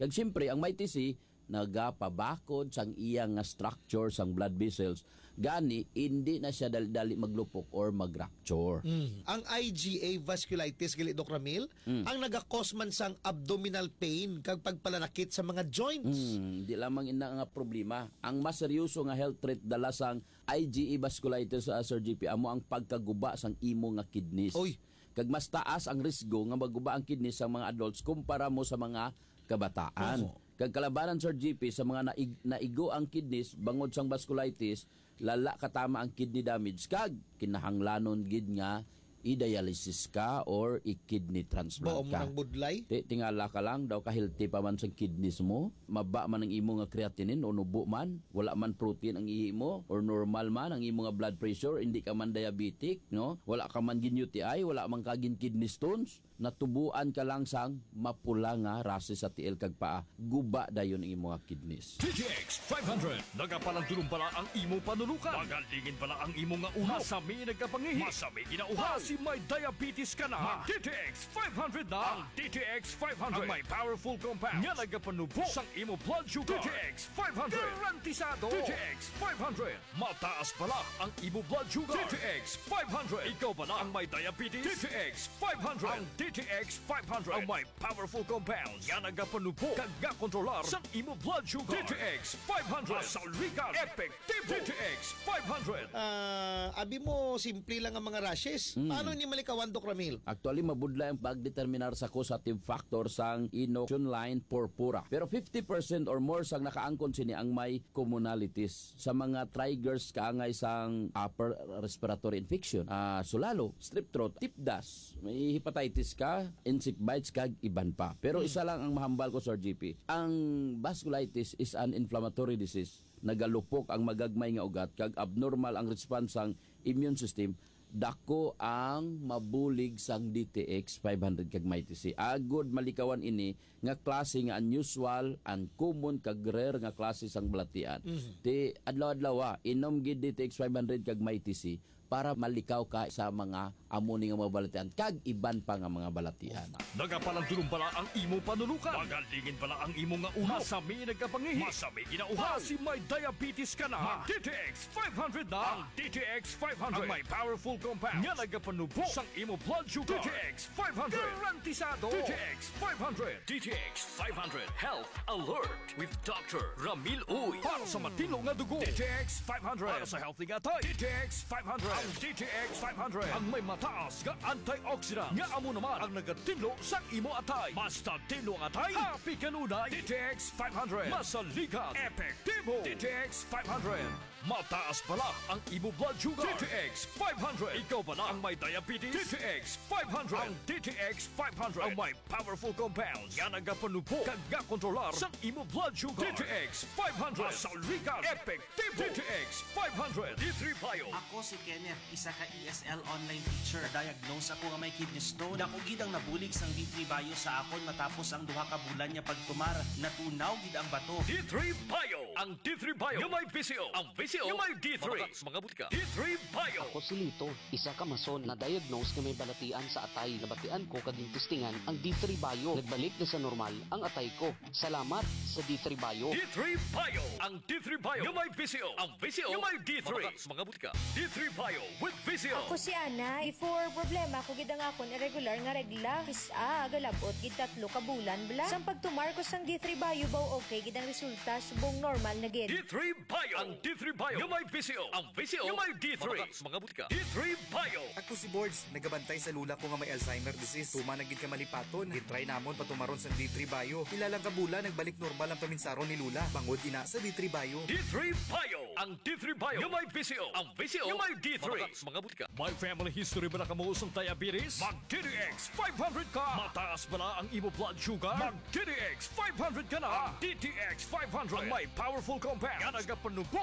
Kag siyempre ang may TC nagapabakod sang iyang nga structure sang blood vessels, gani hindi na siya dali maglupok or mag-rupture. Ang IgA vasculitis, gali Dok Ramil, ang nagakos man sang abdominal pain kag pagpalanakit sa mga joints. Di lamang ina nga problema. Ang mas seryoso nga health threat dala sang IgA vasculitis sa Sir GP amo ang pagkaguba sang imo nga kidneys. Oy. Kag mas taas ang risgo nga maguba ang kidneys sa mga adults kumpara mo sa mga kabataan. Kag kalabanan Sir GP sa mga naigo ang kidneys bangod sang vasculitis, lala katama ang kidney damage kag kinahanglanon gid nga i-dialysis ka or i-kidney transplant ka. Baong ng budlay? Tingala ka lang, daw ka-healthy pa man sa kidneys mo, maba man ang imo nga creatinine o nubo man, wala man protein ang ihi mo, or normal man ang imo nga blood pressure, hindi ka man diabetic, no? Wala ka man gin UTI, wala man ka gin kidney stones, natubuan ka lang sang mapula nga rases sa tiil kag paa, guba dayon ang imo nga kidneys. DTX 500 nagapalang pala ang imo panulukan. Magalingin pala ang imo nga ulo. Masami nagkapangihi. Masami ginauhaw. Si may diabetes ka na. DTX 500 na. Ang DTX 500 ang may powerful compounds nga nagapanubo sang imo blood sugar. DTX 500 garantisado. DTX 500 mataas pala ang imo blood sugar. DTX 500 ikaw pala ang may diabetes. DTX 500 ang DTX 500 ang may powerful compounds nga nagapanubo kag kontrolar sang imo blood sugar. DTX 500 masaligan epektibo. DTX 500 Abi mo, simple lang ang mga rashes. Paano ni malikawan, Dok Ramil? Actually, mabudla ang pagdeterminar sa causative factor sang inoculation line purpura. Pero 50% or more sang nakaangkon sini ang may commonalities sa mga triggers kaangay sang upper respiratory infection. Sulalo, strep throat, tip dust, may hepatitis ka, insect bites kag iban pa. Pero isa lang ang mahambal ko, Sir GP. Ang vasculitis is an inflammatory disease. Nagalupok ang magagmay nga ugat kag abnormal ang response sang immune system. Dako ang mabulig sang DTX 500 kag may TC. Agod malikawan ini nga klase nga unusual, uncommon kag rare nga klase sang balatian. Ti adlaw-adlaw inom gid DTX 500 kag may TC para malikaw ka sa mga amoni nga mga balatian kag iban pa nga mga balatian. Nagapalang pala ang imo panulukan. Magalingin pala ang imo nga ulo. Masami nagkapangihi. Masami ginauhaw. Si may diabetes ka na. DTX 500 na. Ang DTX 500 ang may powerful compounds nga nagapanubo sang imo blood sugar. DTX 500 garantisado. DTX 500. DTX 500 Health Alert with Dr. Ramil Uy. Para sa matino nga dugo. DTX 500 para sa healthy nga tay. DTX 500 ang DTX 500 ang may mataas nga antioxidant nga amo naman ang nagatinlo sa imo atay. Basta tinlo ang atay, happy kanunay. DTX 500 masaligan, epektibo. DTX 500 mataas pala ang imo blood sugar. DTX 500 ikaw pala ang may diabetes. DTX 500 ang DTX 500 ang may powerful compounds nga nagapanubo kag kontrolar sa imo blood sugar. DTX 500 masaligan, epektibo. DTX 500 D3 Bio. Ako si Kenneth, isa ka ESL online teacher. Diagnose ako nga may kidney stone. Dako gid ang nabulig sang D3 Bio sa akon matapos ang duha ka bulan niya pagtumar. Natunaw gid ang bato. D3 Bio. Ang D3 Bio nga may PCO. Ang PCO nga may D3. Mga butika. D3 Bio. Ako si Lito, isa ka mason na diagnose nga may balatian sa atay. Nabatian ko kaging testingan ang D3 Bio. Nagbalik na sa normal ang atay ko. Salamat sa D3 Bio. D3 Bio. Ang D3 Bio nga may PCO. Ang PCO nga may D3. Mga butika. D3 Bio with PCO. Ako si Ana. Before problema ko gid ang akon irregular nga regla. Isa galabot gid 3 ka bulan bla. Sang pagtumar ko sang D3 Bio baw okay gid ang resulta subong normal na gid. D3 Bio. Ang D3 Bio nga may PCO. Ang PCO nga may D3. Mga butika. D3 Bio. Ako si Boards, nagabantay sa lula ko nga may Alzheimer disease. Tuma na gid ka malipaton. Gitry namon patumaron sa D3 Bio. Ilalang kabula nagbalik normal ang paminsaron ni Lula. Bangod ina sa D3 Bio. D3 Bio. Ang D3 Bio nga may PCO. Ang PCO nga may D3. Mga butika. May family history ba na kamuusong diabetes? Mag DTX 500 ka. Mataas ba na ang imo blood sugar? Mag DTX 500 ka na. Ang DTX 500 ang may powerful compounds nga nagapanubo sang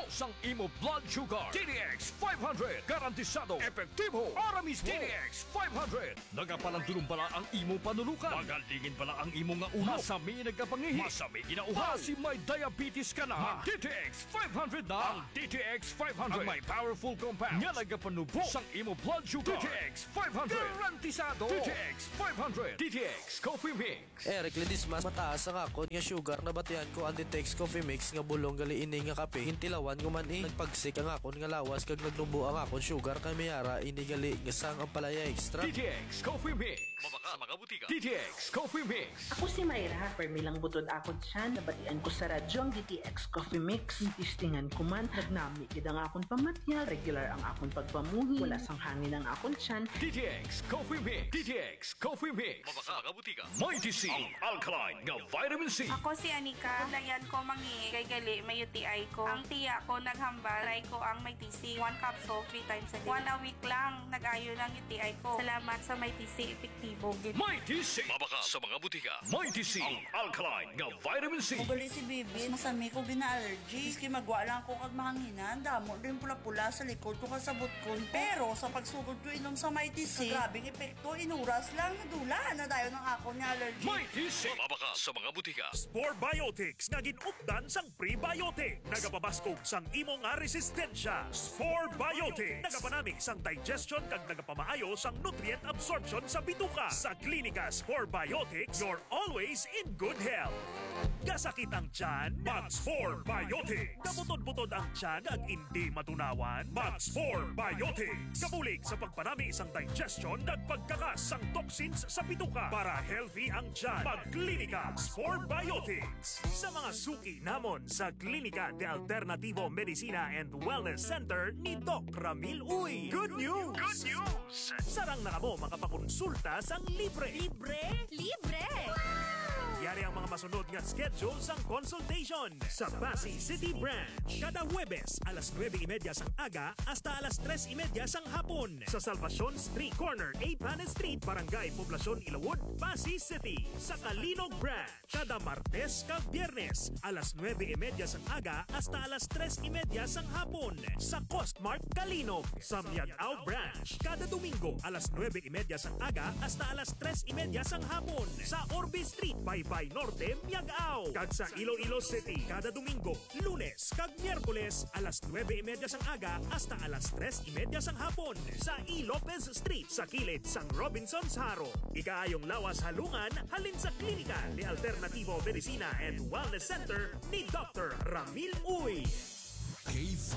imo blood sugar. DTX 500. Garantisado, epektibo, para mismo. DTX 500. Nagapalandulong pala ang imo panulukan. Magalingin pala ang imo nga ulo. Masami nagkapangihi. Masami ginauha. Si may diabetes ka na. DTX 500 na. Ang DTX 500. Ang may powerful compounds. Nga nagapanubo sang imo blood sugar. DTX 500. Garantisado. DTX 500. DTX Coffee Mix. Eric Lidis mas mataas ang akon nga sugar na batian ko ang Ditex Coffee Mix nga bulong gali ini nga kape hintilawan ko man nagpagsik ang akon nga lawas kag nagnubo ang akon sugar kay mayara ini gali nga sang ang palaya extra. DTX Coffee Mix. Mabaka mga butika. DTX Coffee Mix. Ako si Mayra, permilang butod akon siya, nabatian ko sa radyo ang DTX Coffee Mix. Tistingan ko man, nagnami gid ang akon pamatyal, regular ang akon pagpamuhi, wala sang hangin ang akon siyan. DTX Coffee Mix. DTX Coffee Mix. Mabaka mga butika. Mighty C. Ang alkaline nga vitamin C. Ako si Anika. Layan ko mangi kay gali may UTI ko. Ang tiya ko naghambal. Try ko ang may TC. 1 capsule 3 times a day. 1 a week lang nag-ayo ng UTI ko. Salamat sa may TC epektibo. Mighty C. Mabaka sa mga butika. Mighty C. Ang alkaline nga vitamin C. Ugali si Bibi, masami ko bina-allergy. Iski magwa lang ko kag mahanginan. Damo din pula-pula sa likod ko kasabot ko. Pero sa pagsugod ko inom sa Mighty C, grabing epekto, inuras lang nadula na dayon ng ako ni allergy. Mighty C. Mabaka sa mga butika. Spore Biotics nga ginupdan sang prebiotic. Nagapabaskog sang imo nga resistensya. Spore Biotics. Nagapanami sang digestion kag nagapamaayo sang nutrient absorption sa bituka. Sa Klinika Spore Biotics, you're always in good health. Kasakit ang tiyan, Mag-Spore Biotics. Kabutod-butod ang tiyan ag hindi matunawan, Mag-Spore Biotics. Kabulig sa pagpanami isang digestion ag pagkakas sang toxins sa bituka para healthy ang tiyan. Mag-Klinika Spore Biotics. Sa mga suki namon sa Klinika de Alternativo Medicina and Wellness Center ni Doc Ramil Uy. Good news! Good news! Sarang na mo makapakonsulta sang libre. Libre? Libre! Yari ang mga masunod nga schedule sang consultation sa Pasig City Branch. Kada Huwebes, alas 9:30 sang aga hasta alas 3:30 sang hapon. Sa Salvacion Street Corner, 8 Panes Street, Barangay Poblacion, Ilawod, Pasig City. Sa Kalinog Branch, kada Martes kag Biyernes, alas 9:30 sang aga hasta alas 3:30 sang hapon. Sa Costmart Kalinog. Sa Miag-Ao Branch, kada Domingo, alas 9:30 sang aga hasta alas 3:30 sang hapon. Sa Orbe Street, Baybay Norte, Miag-Ao. Kag sa Iloilo City, kada Domingo, Lunes kag Miyerkules, alas 9:30 sang aga hasta alas 3:30 sang hapon. Sa E. Lopez Street, sa kilid sang Robinson's Haro. Ikaayong lawas halungan, halin sa Klinika de Alternativo Medicina and Wellness Center ni Dr. Ramil Uy. K5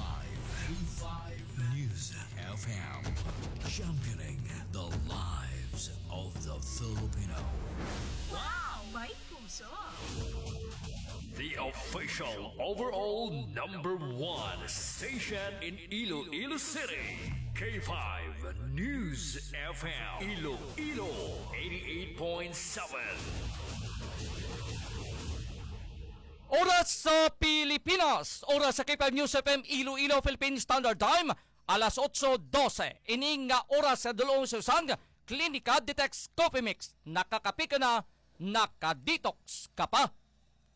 News FM, championing the lives of the Filipino. Wow! May puso! The official overall #1 station in Iloilo City. K5 News FM. Iloilo 88.7. Oras sa Pilipinas, oras sa K5 News FM Iloilo Philippine Standard Time, alas 8:12. Ining nga oras sa dulong susang Klinika Ditex Coffee Mix. Nakakapi ka na, nakadetox ka pa.